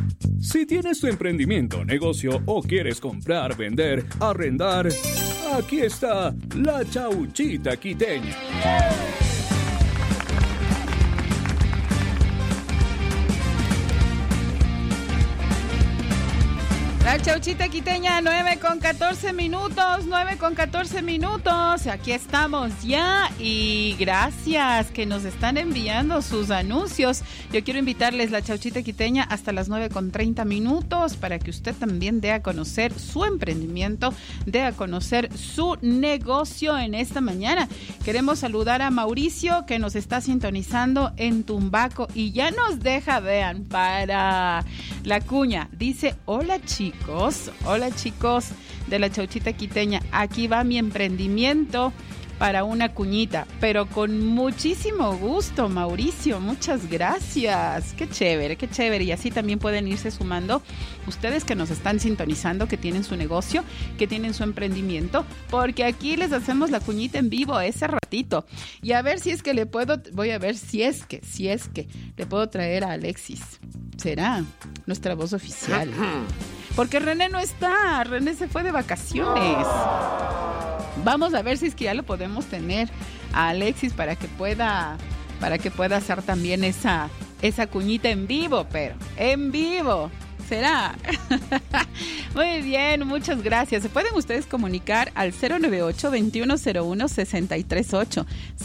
Si tienes tu emprendimiento, negocio o quieres comprar, vender, arrendar, aquí está la Chauchita Quiteña. La Chauchita Quiteña, 9:14 minutos. Aquí estamos ya y gracias que nos están enviando sus anuncios. Yo quiero invitarles la Chauchita Quiteña hasta las 9:30 para que usted también dé a conocer su emprendimiento, dé a conocer su negocio en esta mañana. Queremos saludar a Mauricio que nos está sintonizando en Tumbaco y ya nos deja, vean, para la cuña. Dice, hola chicos de la Chauchita Quiteña, aquí va mi emprendimiento para una cuñita, pero con muchísimo gusto, Mauricio, muchas gracias, qué chévere, y así también pueden irse sumando ustedes que nos están sintonizando, que tienen su negocio, que tienen su emprendimiento, porque aquí les hacemos la cuñita en vivo ese ratito, y a ver si es que le puedo, voy a ver si es que le puedo traer a Alexis, será nuestra voz oficial. Porque René no está, René se fue de vacaciones. Vamos a ver si es que ya lo podemos tener a Alexis para que pueda hacer también esa cuñita en vivo, pero en vivo. ¿Será? Muy bien, muchas gracias. Se pueden ustedes comunicar al 098-2101-638,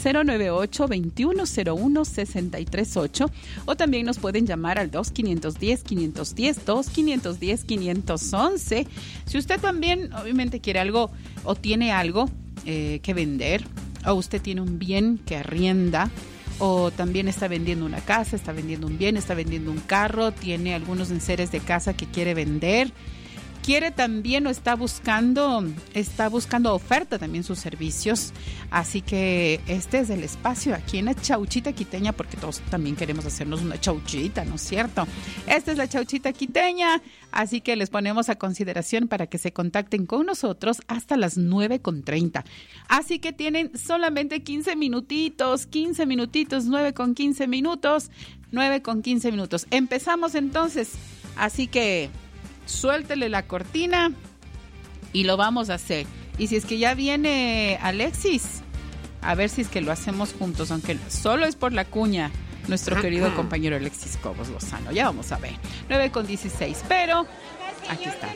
098-2101-638, o también nos pueden llamar al 2-510-510, 2-510-511. Si usted también, obviamente, quiere algo o tiene algo que vender, o usted tiene un bien que arrienda, o también está vendiendo una casa, está vendiendo un bien, está vendiendo un carro, tiene algunos enseres de casa que quiere vender, quiere también o está buscando oferta también sus servicios. Así que este es el espacio aquí en la Chauchita Quiteña, porque todos también queremos hacernos una chauchita, ¿no es cierto? Esta es la Chauchita Quiteña, así que les ponemos a consideración para que se contacten con nosotros hasta las 9:30. Así que tienen solamente 15 minutitos, 9:15 minutos. Empezamos entonces, así que suéltele la cortina y lo vamos a hacer. Y si es que ya viene Alexis, a ver si es que lo hacemos juntos, aunque solo es por la cuña, nuestro querido compañero Alexis Cobos Lozano. Ya vamos a ver. 9:16, pero aquí está.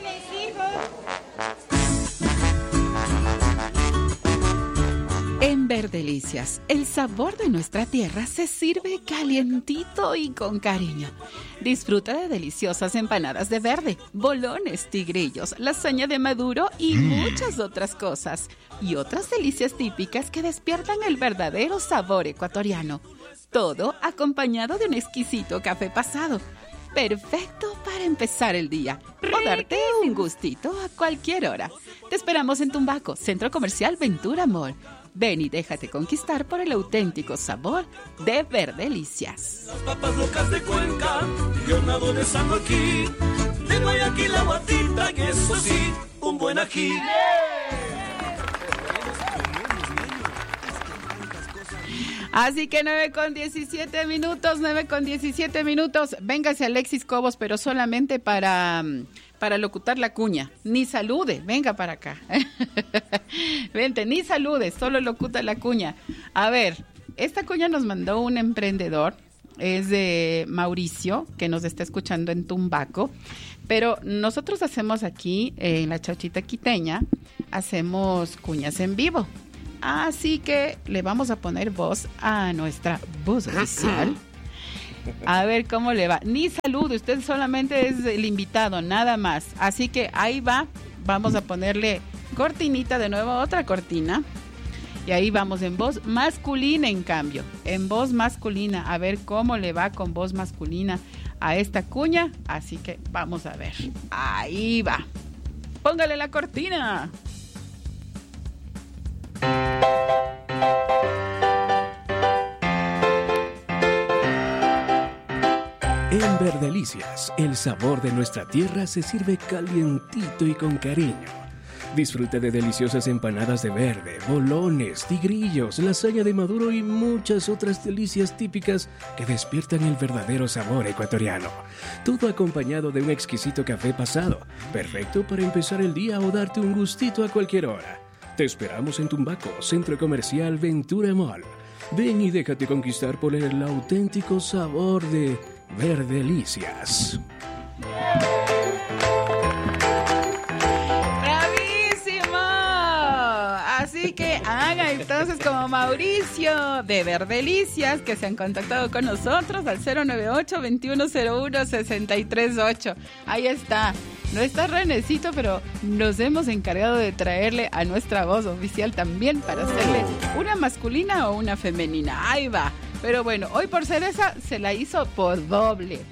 En Verdelicias, el sabor de nuestra tierra se sirve calientito y con cariño. Disfruta de deliciosas empanadas de verde, bolones, tigrillos, lasaña de maduro y muchas otras cosas. Y otras delicias típicas que despiertan el verdadero sabor ecuatoriano. Todo acompañado de un exquisito café pasado. Perfecto para empezar el día o darte un gustito a cualquier hora. Te esperamos en Tumbaco, Centro Comercial Ventura Mall. Ven y déjate conquistar por el auténtico sabor de Verdelicias. Las papas locas de Cuenca, yo nado de San Joaquín, de Guayaquil la guatita, y eso sí, un buen ají. Así que 9:17 minutos. Véngase Alexis Cobos, pero solamente para locutar la cuña. Ni salude, venga para acá. Vente, ni salude, solo locuta la cuña. A ver, esta cuña nos mandó un emprendedor, es de Mauricio, que nos está escuchando en Tumbaco, pero nosotros hacemos aquí, en la Chauchita Quiteña, hacemos cuñas en vivo. Así que le vamos a poner voz a nuestra voz oficial. A ver cómo le va. Ni saludo, usted solamente es el invitado, nada más. Así que ahí va, vamos a ponerle cortinita de nuevo, otra cortina. Y ahí vamos en voz masculina, en cambio. En voz masculina, a ver cómo le va con voz masculina a esta cuña. Así que vamos a ver. Ahí va. Póngale la cortina. En Verdelicias, el sabor de nuestra tierra se sirve calientito y con cariño. Disfruta de deliciosas empanadas de verde, bolones, tigrillos, lasaña de maduro y muchas otras delicias típicas que despiertan el verdadero sabor ecuatoriano. Todo acompañado de un exquisito café pasado, perfecto para empezar el día o darte un gustito a cualquier hora. Te esperamos en Tumbaco, Centro Comercial Ventura Mall. Ven y déjate conquistar por el auténtico sabor de Verdelicias. Así que hagan entonces como Mauricio de Verdelicias, que se han contactado con nosotros al 098-2101-638. Ahí está. No está Renecito, pero nos hemos encargado de traerle a nuestra voz oficial también para hacerle una masculina o una femenina. Ahí va. Pero bueno, hoy por ser esa, se la hizo por doble.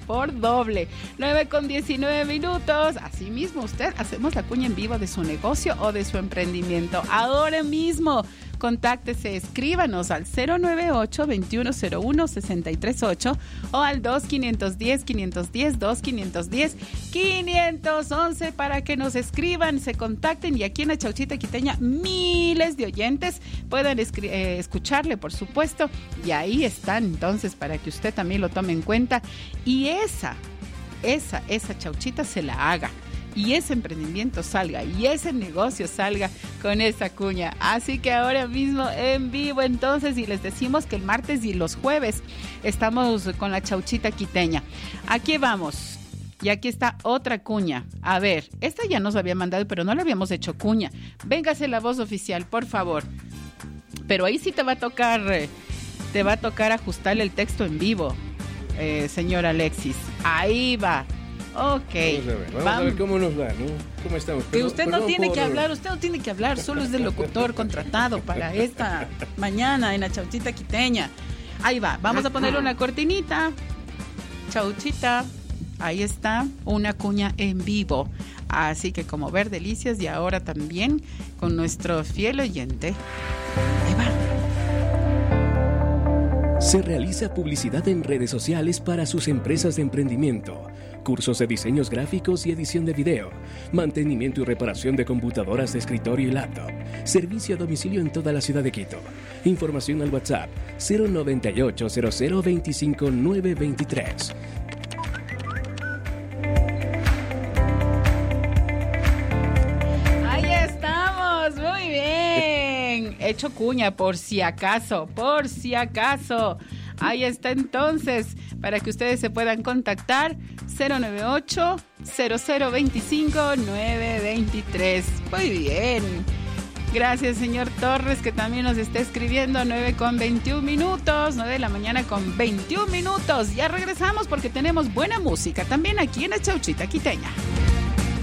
9:19. Así mismo usted, hacemos la cuña en vivo de su negocio o de su emprendimiento. Ahora mismo, contáctese, escríbanos al 098-2101-638 o al 2510-510-2510-511 para que nos escriban, se contacten y aquí en la Chauchita Quiteña miles de oyentes puedan escucharle, por supuesto, y ahí están entonces para que usted también lo tome en cuenta y esa chauchita se la haga. Y ese emprendimiento salga, y ese negocio salga con esa cuña. Así que ahora mismo en vivo entonces, y les decimos que el martes y los jueves estamos con la Chauchita Quiteña. Aquí vamos, y aquí está otra cuña. A ver, esta ya nos había mandado, pero no le habíamos hecho cuña. Véngase la voz oficial, por favor. Pero ahí sí te va a tocar ajustarle el texto en vivo, señor Alexis. Ahí va. Ok. Vamos a ver cómo nos va, ¿no? ¿Cómo estamos? Que usted no tiene que hablar, solo es del locutor contratado para esta mañana en la Chauchita Quiteña. Ahí va, vamos a ponerle una cortinita. Chauchita, ahí está, una cuña en vivo. Así que como Verdelicias y ahora también con nuestro fiel oyente. Ahí va. Se realiza publicidad en redes sociales para sus empresas de emprendimiento, cursos de diseños gráficos y edición de video, mantenimiento y reparación de computadoras de escritorio y laptop, servicio a domicilio en toda la ciudad de Quito. Información al WhatsApp 098-0025-923. Ahí estamos, muy bien. Hecho cuña, por si acaso. Ahí está entonces, para que ustedes se puedan contactar, 098-0025-923. Muy bien. Gracias, señor Torres, que también nos está escribiendo. 9:21, 9 de la mañana con 21 minutos. Ya regresamos porque tenemos buena música también aquí en la Chauchita Quiteña.